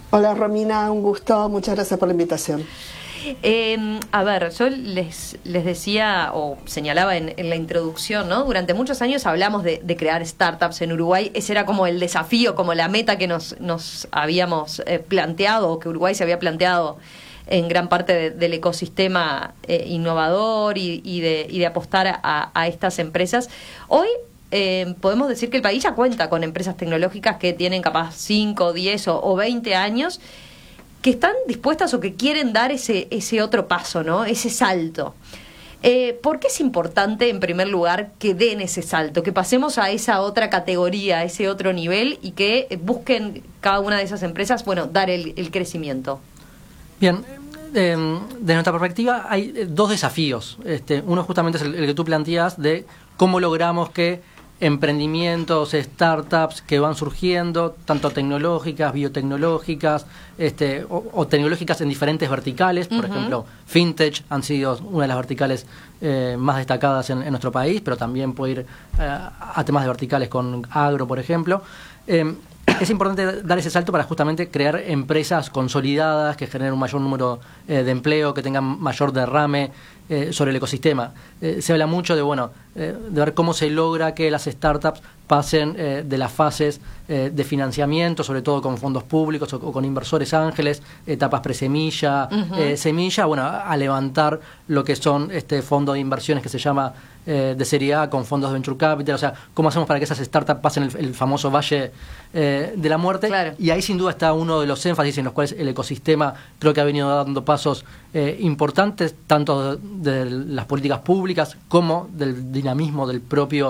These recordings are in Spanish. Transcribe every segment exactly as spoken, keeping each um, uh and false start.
Hola Romina, un gusto, muchas gracias por la invitación. Eh, a ver, yo les, les decía o señalaba en, en la introducción, ¿no? Durante muchos años hablamos de, de crear startups en Uruguay. Ese era como el desafío, como la meta que nos, nos habíamos eh, planteado, o que Uruguay se había planteado en gran parte de, del ecosistema eh, innovador y, y, de, y de apostar a, a estas empresas. Hoy eh, podemos decir que el país ya cuenta con empresas tecnológicas que tienen capaz cinco, diez o, o veinte años, que están dispuestas o que quieren dar ese, ese otro paso, ¿no? Ese salto. Eh, ¿Por qué es importante, en primer lugar, que den ese salto, que pasemos a esa otra categoría, a ese otro nivel y que busquen cada una de esas empresas, bueno, dar el, el crecimiento? Bien, eh, de nuestra perspectiva hay dos desafíos. Este, uno justamente es el, el que tú planteas de cómo logramos que emprendimientos, startups que van surgiendo, tanto tecnológicas, biotecnológicas, este, o, o tecnológicas en diferentes verticales, por uh-huh. ejemplo, fintech han sido una de las verticales eh, más destacadas en, en nuestro país, pero también puede ir eh, a temas de verticales con agro, por ejemplo. Eh, Es importante dar ese salto para justamente crear empresas consolidadas que generen un mayor número eh, de empleo, que tengan mayor derrame eh, sobre el ecosistema. Eh, se habla mucho de bueno eh, de ver cómo se logra que las startups pasen eh, de las fases eh, de financiamiento, sobre todo con fondos públicos o, o con inversores ángeles, etapas presemilla, uh-huh. eh, semilla, bueno, a, a levantar lo que son este fondo de inversiones que se llama eh, de serie A con fondos de venture capital. O sea, cómo hacemos para que esas startups pasen el, el famoso valle eh, de la muerte. Claro. Y ahí sin duda está uno de los énfasis en los cuales el ecosistema creo que ha venido dando pasos eh, importantes, tanto de, de las políticas públicas como del dinamismo del propio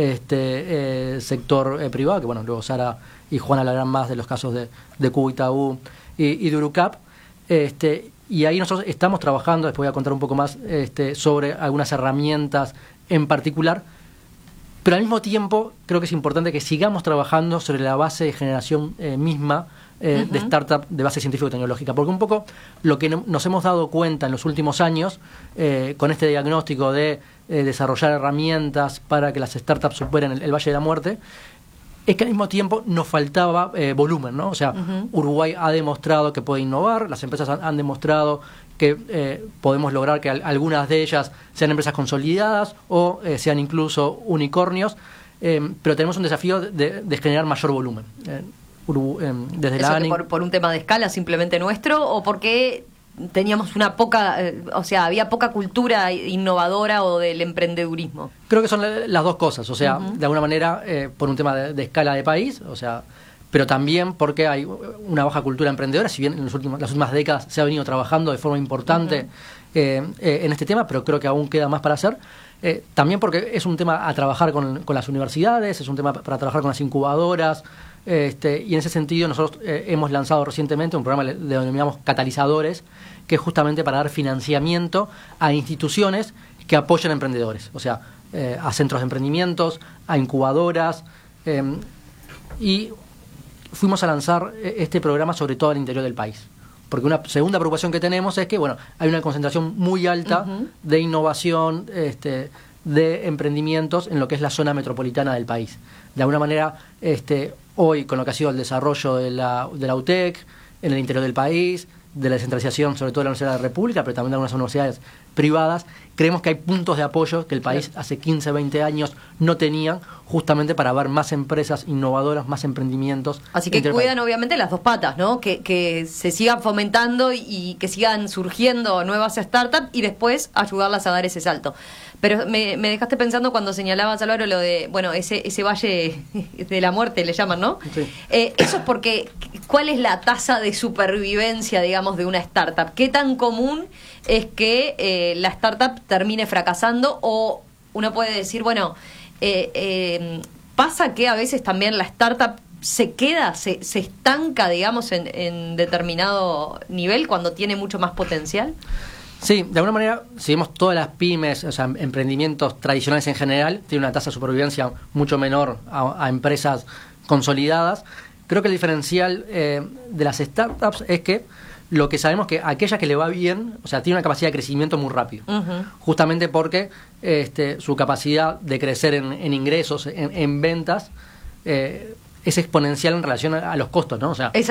este eh, sector eh, privado, que bueno, luego Sara y Juana hablarán más de los casos de, de Cuba, Itaú y, y de Urucap. Este, y ahí nosotros estamos trabajando, después voy a contar un poco más este, sobre algunas herramientas en particular, pero al mismo tiempo creo que es importante que sigamos trabajando sobre la base de generación eh, misma eh, uh-huh. de startup de base científico-tecnológica, porque un poco lo que no, nos hemos dado cuenta en los últimos años eh, con este diagnóstico de eh, desarrollar herramientas para que las startups superen el, el Valle de la Muerte, es que al mismo tiempo nos faltaba eh, volumen, ¿no? O sea, uh-huh. Uruguay ha demostrado que puede innovar, las empresas han, han demostrado que eh, podemos lograr que al, algunas de ellas sean empresas consolidadas o eh, sean incluso unicornios, eh, pero tenemos un desafío de, de generar mayor volumen. Eh, Uru, eh, desde ¿Eso la que ANI, por, por un tema de escala simplemente nuestro o porque teníamos una poca, eh, o sea, había poca cultura innovadora o del emprendedurismo? Creo que son las dos cosas, o sea, uh-huh. de alguna manera eh, por un tema de, de escala de país, o sea, pero también porque hay una baja cultura emprendedora, si bien en los últimos, las últimas décadas se ha venido trabajando de forma importante uh-huh. eh, eh, en este tema, pero creo que aún queda más para hacer. Eh, también porque es un tema a trabajar con, con las universidades, es un tema para trabajar con las incubadoras, este, y en ese sentido nosotros eh, hemos lanzado recientemente un programa que le denominamos Catalizadores, que es justamente para dar financiamiento a instituciones que apoyan a emprendedores, o sea, eh, a centros de emprendimientos, a incubadoras, eh, y fuimos a lanzar este programa sobre todo al interior del país. Porque una segunda preocupación que tenemos es que, bueno, hay una concentración muy alta uh-huh. de innovación, este, de emprendimientos en lo que es la zona metropolitana del país. De alguna manera, este, hoy, con lo que ha sido el desarrollo de la, de la U T E C, en el interior del país, de la descentralización, sobre todo de la Universidad de la República, pero también de algunas universidades privadas, creemos que hay puntos de apoyo que el país hace quince, veinte años no tenían, justamente para ver más empresas innovadoras, más emprendimientos. Así que cuidan obviamente las dos patas, ¿no? Que, que se sigan fomentando y, y que sigan surgiendo nuevas startups y después ayudarlas a dar ese salto. Pero me, me dejaste pensando cuando señalabas, Álvaro, lo de, bueno, ese ese valle de la muerte le llaman, ¿no? Sí. Eh, eso es porque, ¿cuál es la tasa de supervivencia, digamos, de una startup? ¿Qué tan común es que eh, la startup termine fracasando? O uno puede decir, bueno, eh, eh, pasa que a veces también la startup se queda, se, se estanca, digamos, en, en determinado nivel cuando tiene mucho más potencial. Sí, de alguna manera, si vemos todas las pymes, o sea, emprendimientos tradicionales en general, tiene una tasa de supervivencia mucho menor a, a empresas consolidadas. Creo que el diferencial eh, de las startups es que lo que sabemos que aquella que le va bien, o sea, tiene una capacidad de crecimiento muy rápido, uh-huh. justamente porque este, su capacidad de crecer en, en ingresos, en, en ventas, eh, es exponencial en relación a, a los costos, ¿no? O sea,